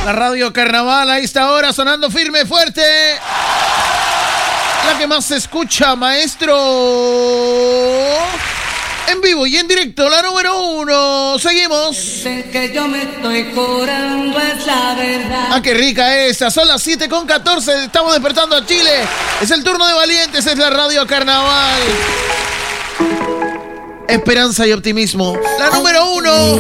La radio Carnaval a esta hora sonando firme, fuerte. La que más se escucha, maestro. En vivo y en directo, la número 1. Seguimos. Que yo me estoy curando, es la verdad. Ah, qué rica esa. Son las 7:14. Estamos despertando a Chile. Es el turno de valientes. Es la radio Carnaval. Esperanza y optimismo. La número 1.